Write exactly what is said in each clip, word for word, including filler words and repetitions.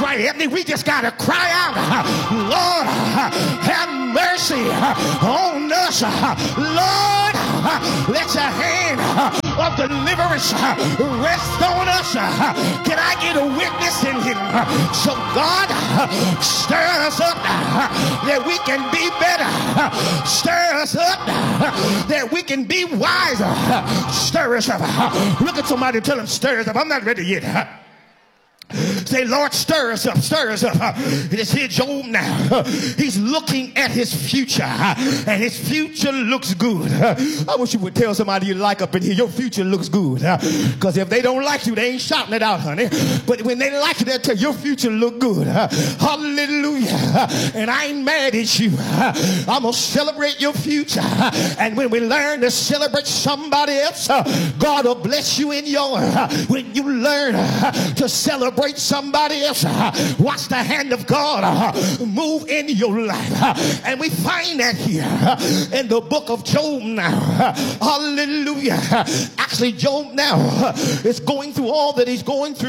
right, Ebony. We just got to cry out, Lord, have mercy on us. Lord, let your hand of deliverance rest on us. Can I get a witness in here? So God, stir us up that we can be better. Stir us up that we can be wiser. Stir us up. Look at somebody and tell them, stir us up. I'm not ready yet. Say, Lord, stir us up, stir us up. It is here Job now. He's looking at his future, and his future looks good. I wish you would tell somebody you like up in here, your future looks good. Because if they don't like you, they ain't shouting it out, honey. But when they like you, they'll tell you your future look good. Hallelujah. And I ain't mad at you. I'm going to celebrate your future. And when we learn to celebrate somebody else, God will bless you in your. When you learn to celebrate somebody else, watch the hand of God move in your life. And we find that here in the book of Job now. Hallelujah. Actually, Job now is going through all that he's going through.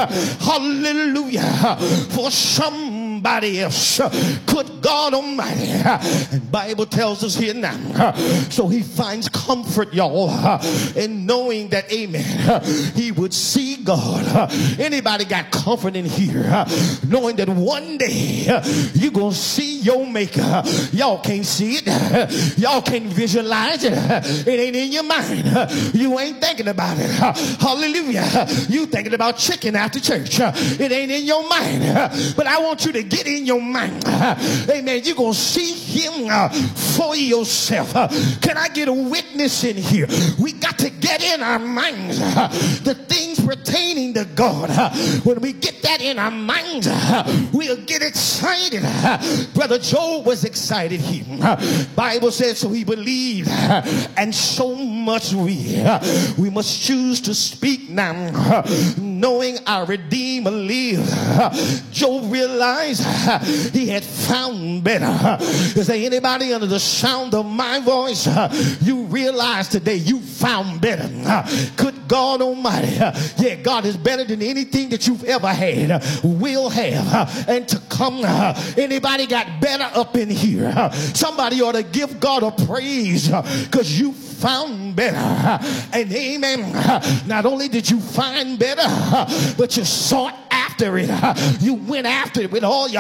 Hallelujah. For somebody else. Good God Almighty. And Bible tells us here now. So he finds comfort, y'all, in knowing that, amen, he would see God. Anybody got comfort in here, knowing that one day you're gonna see your maker? Y'all can't see it, y'all can't visualize it, it ain't in your mind, you ain't thinking about it. Hallelujah. You thinking about chicken after church, it ain't in your mind, but I want you to get in your mind, amen, you're gonna see him for yourself. Can I get a witness in here? We got to get in our minds the things pertaining to God. When we get that in our minds, we'll get excited. Brother Job was excited here. Bible says, so he believed, and so much we we must choose to speak now, knowing our Redeemer lives. Job realized he had found better. Is there anybody under the sound of my voice? You realize today you found better. Good God Almighty. Yeah, God is better than anything that you've ever had, will have, and to come. Anybody got better up in here? Somebody ought to give God a praise because you found better. And amen. Not only did you find better, but you sought after it. You went after it with all your